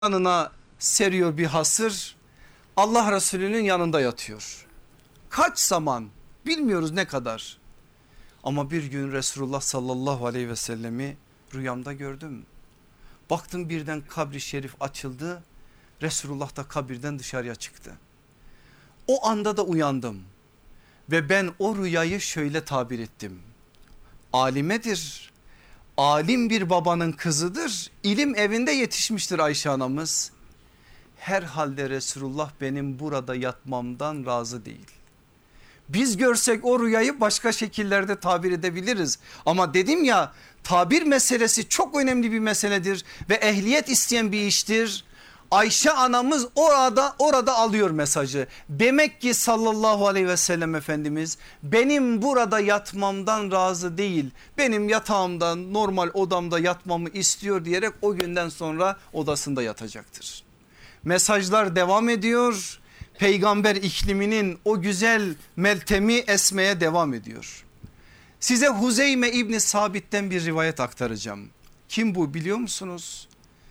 yanına seriyor bir hasır. Allah Resulü'nün yanında yatıyor. Kaç zaman bilmiyoruz ne kadar. Ama bir gün Resulullah sallallahu aleyhi ve sellemi rüyamda gördüm. Baktım birden kabri şerif açıldı. Resulullah da kabirden dışarıya çıktı. O anda da uyandım. Ve ben o rüyayı şöyle tabir ettim. Alimedir. Alim bir babanın kızıdır. İlim evinde yetişmiştir Ayşe anamız. Herhalde Resulullah benim burada yatmamdan razı değil. Biz görsek o rüyayı başka şekillerde tabir edebiliriz. Ama dedim ya, tabir meselesi çok önemli bir meseledir ve ehliyet isteyen bir iştir. Ayşe anamız orada alıyor mesajı. Demek ki sallallahu aleyhi ve sellem Efendimiz benim burada yatmamdan razı değil. Benim yatağımda, normal odamda yatmamı istiyor diyerek o günden sonra odasında yatacaktır. Mesajlar devam ediyor. Peygamber ikliminin o güzel meltemi esmeye devam ediyor. Size Huzeyme İbni Sabit'ten bir rivayet aktaracağım. Kim bu biliyor musunuz?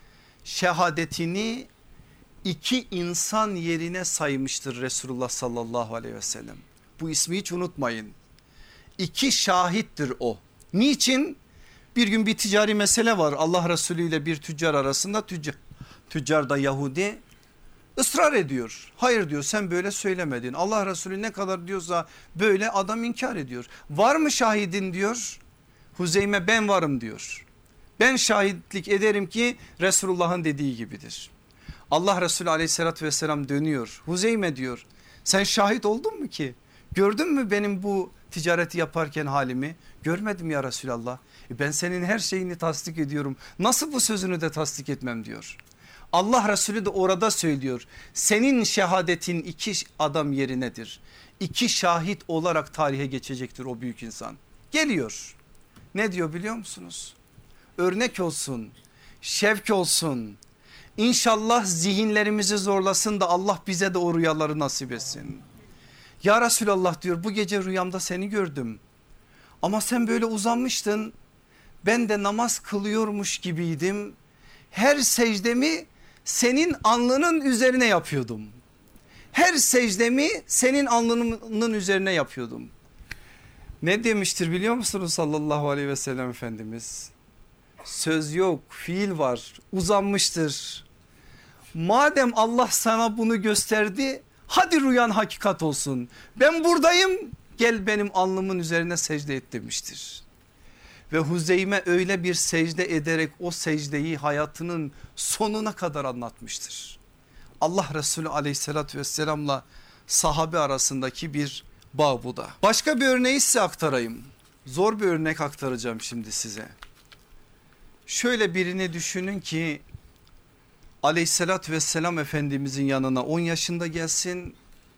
Şehadetini iki insan yerine saymıştır Resulullah sallallahu aleyhi ve sellem. Bu ismi hiç unutmayın. İki şahittir o. Niçin? Bir gün bir ticari mesele var Allah Resulü ile bir tüccar arasında. Tüccar da Yahudi ısrar ediyor. Hayır diyor, sen böyle söylemedin. Allah Resulü ne kadar diyorsa böyle, adam inkar ediyor. Var mı şahidin diyor. Huzeyme ben varım diyor. Ben şahitlik ederim ki Resulullah'ın dediği gibidir. Allah Resulü aleyhissalatü vesselam dönüyor. Huzeyme diyor, sen şahit oldun mu ki? Gördün mü benim bu ticareti yaparken halimi? Görmedim ya Resulallah. Ben senin her şeyini tasdik ediyorum. Nasıl bu sözünü de tasdik etmem diyor. Allah Resulü de orada söylüyor. Senin şehadetin iki adam yerinedir. İki şahit olarak tarihe geçecektir o büyük insan. Geliyor. Ne diyor biliyor musunuz? Örnek olsun, şevk olsun. İnşallah zihinlerimizi zorlasın da Allah bize de o rüyaları nasip etsin. Ya Resulallah diyor, bu gece rüyamda seni gördüm. Ama sen böyle uzanmıştın. Ben de namaz kılıyormuş gibiydim. Her secdemi senin alnının üzerine yapıyordum. Her secdemi senin alnının üzerine yapıyordum. Ne demiştir biliyor musunuz sallallahu aleyhi ve sellem Efendimiz? Söz yok, fiil var, uzanmıştır. Madem Allah sana bunu gösterdi, hadi rüyan hakikat olsun. Ben buradayım, gel benim alnımın üzerine secde et demiştir. Ve Huzeyme öyle bir secde ederek o secdeyi hayatının sonuna kadar anlatmıştır. Allah Resulü aleyhissalatü vesselamla sahabe arasındaki bir bağ bu da. Başka bir örneği size aktarayım. Zor bir örnek aktaracağım şimdi size. Şöyle birini düşünün ki aleyhissalatü vesselam Efendimizin yanına 10 yaşında gelsin.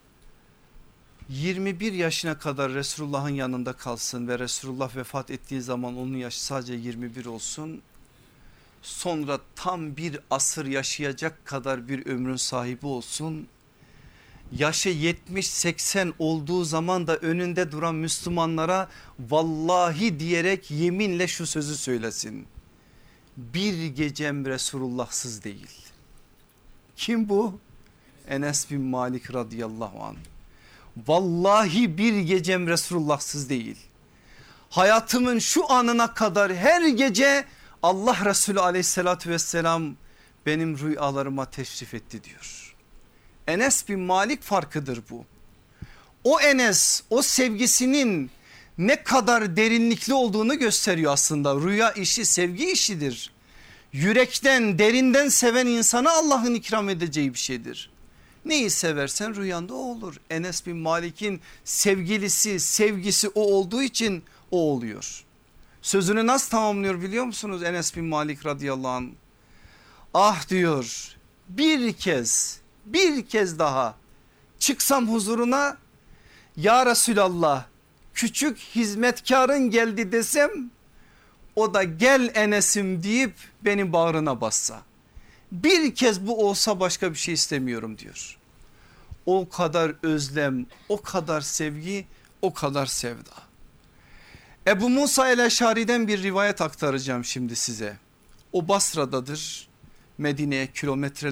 21 yaşına kadar Resulullah'ın yanında kalsın ve Resulullah vefat ettiği zaman onun yaşı sadece 21 olsun. Sonra tam bir asır yaşayacak kadar bir ömrün sahibi olsun. Yaşı 70-80 olduğu zaman da önünde duran Müslümanlara vallahi diyerek yeminle şu sözü söylesin. Bir gecem Resulullahsız değil. Kim bu? Enes bin Malik radıyallahu anh. Vallahi bir gecem Resulullahsız değil. Hayatımın şu anına kadar her gece Allah Resulü aleyhissalatü vesselam benim rüyalarıma teşrif etti diyor. Enes bin Malik farkıdır bu. O Enes o sevgisinin ne kadar derinlikli olduğunu gösteriyor aslında. Rüya işi sevgi işidir. Yürekten, derinden seven insana Allah'ın ikram edeceği bir şeydir. Neyi seversen rüyanda o olur. Enes bin Malik'in sevgilisi, sevgisi o olduğu için o oluyor. Sözünü nasıl tamamlıyor biliyor musunuz Enes bin Malik radıyallahu anh? Ah diyor, bir kez daha çıksam huzuruna, ya Resulallah küçük hizmetkarın geldi desem, o da gel Enes'im deyip beni bağrına bassa. Bir kez bu olsa başka bir şey istemiyorum diyor. O kadar özlem, o kadar sevgi, o kadar sevda. Ebu Musa el-Eşari'den bir rivayet aktaracağım şimdi size. O Basra'dadır. Medine'ye kilometrelerce